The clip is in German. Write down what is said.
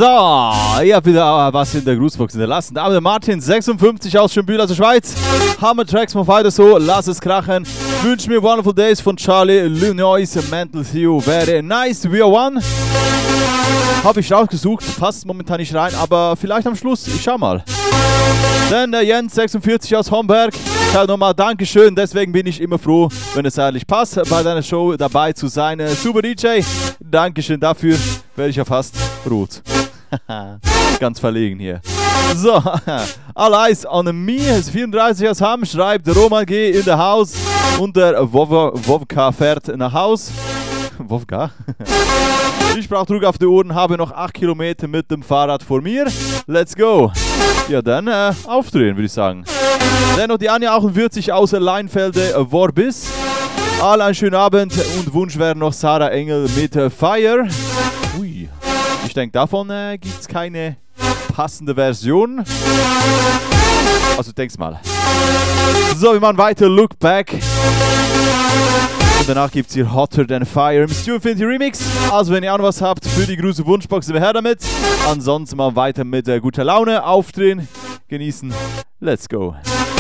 So, ihr habt wieder was in der Grußbox hinterlassen. Aber der Martin, 56 aus Schönbühl, also Schweiz. Hammer Tracks, mal weiter so, lass es krachen. Wünsch mir Wonderful Days von Charlie Lunois, Mental Theo, wäre nice, we are one. Habe ich rausgesucht, passt momentan nicht rein, aber vielleicht am Schluss, ich schau mal. Dann der Jens, 46 aus Homberg. Ja, nochmal Dankeschön, deswegen bin ich immer froh, wenn es ehrlich passt, bei deiner Show dabei zu sein. Super DJ, Dankeschön dafür, werde ich ja fast rot. Ganz verlegen hier. So, all eyes on me, 34 aus Hamm, schreibt Roman G. in the house und der Wovka fährt nach Haus. Wovka? Ich brauche Druck auf die Ohren, habe noch 8 Kilometer mit dem Fahrrad vor mir. Let's go. Ja, dann aufdrehen, würde ich sagen. Dann noch die Anja 48 aus Leinfelde, Worbis. Alle einen schönen Abend und Wunsch wäre noch Sarah Engel mit Fire. Ui, ich denke, davon gibt es keine passende Version. Also denk's mal. So, wir machen weiter. Look Back. Und danach gibt es hier Hotter Than Fire im Stu Infinity Remix. Also wenn ihr auch noch was habt für die große Wunschbox, sind wir her damit. Ansonsten mal weiter mit guter Laune, aufdrehen, genießen. Let's go.